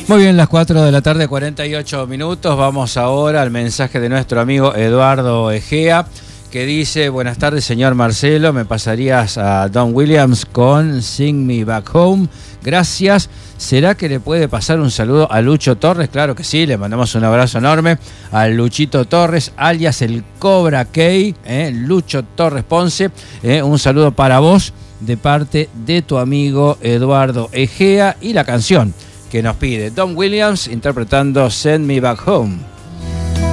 Muy bien, las 4 de la tarde, 48 minutos. Vamos ahora al mensaje de nuestro amigo Eduardo Egea, que dice: buenas tardes, señor Marcelo, me pasarías a Don Williams con Sing Me Back Home. Gracias. ¿Será que le puede pasar un saludo a Lucho Torres? Claro que sí, le mandamos un abrazo enorme a Luchito Torres, alias el Cobra Key, Lucho Torres Ponce. Un saludo para vos de parte de tu amigo Eduardo Egea, y la canción que nos pide Don Williams interpretando Send Me Back Home.